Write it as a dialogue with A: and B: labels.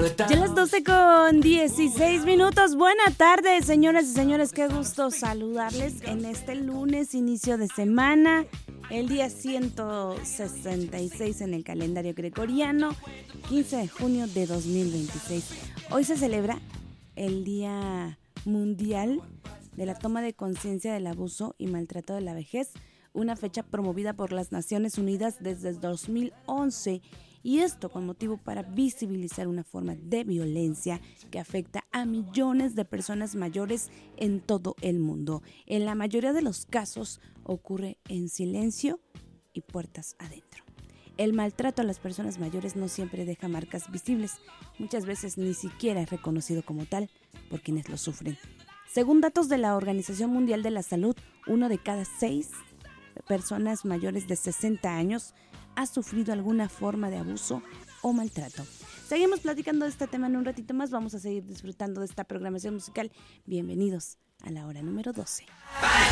A: Ya las 12:16. Buena tarde, señoras y señores. Qué gusto saludarles en este lunes, inicio de semana. El día 166 en el calendario gregoriano, 15 de junio de 2026. Hoy se celebra el Día Mundial de la Toma de Conciencia del Abuso y Maltrato de la Vejez, una fecha promovida por las Naciones Unidas desde el 2011, y esto con motivo para visibilizar una forma de violencia que afecta a millones de personas mayores en todo el mundo. En la mayoría de los casos ocurre en silencio y puertas adentro. El maltrato a las personas mayores no siempre deja marcas visibles, muchas veces ni siquiera es reconocido como tal por quienes lo sufren. Según datos de la Organización Mundial de la Salud, 1 de cada 6 personas mayores de 60 años ha sufrido alguna forma de abuso o maltrato. Seguimos platicando de este tema en un ratito más. Vamos a seguir disfrutando de esta programación musical. Bienvenidos a la hora número 12.